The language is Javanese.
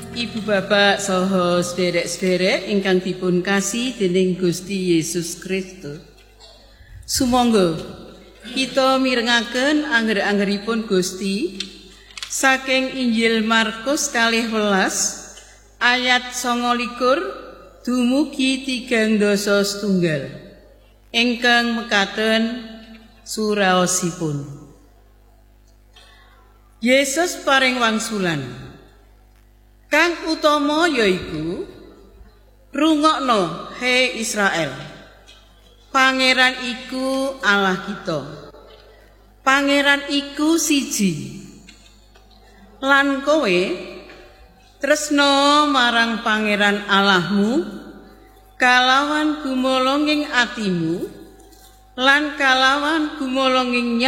Ibu bapak saha sederek-sederek ingkang dipun kasih dening Gusti Yesus Kristus. Sumangga kita mirengaken angger-anggeripun Gusti saking Injil Markus 12 ayat 29 dumugi 31 ingkang mekaten suraosipun. Yesus paring wangsulan kang utama yaiku rungokno he Israel. Pangeran iku Allah kita. Pangeran iku siji. Lan kowe tresno marang Pangeran Allahmu kalawan gumolonging atimu lan kalawan gumolonging